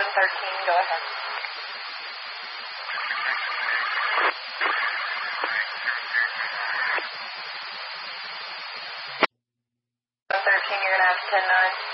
13, go ahead. 13, you're going to have 10-9.